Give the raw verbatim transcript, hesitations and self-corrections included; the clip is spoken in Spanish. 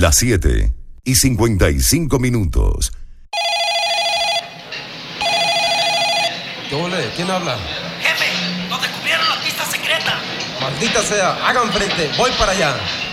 Las siete y cincuenta y cinco minutos. ¿Qué ole? ¿Quién habla? Jefe, nos descubrieron la pista secreta. Maldita sea, hagan frente, voy para allá.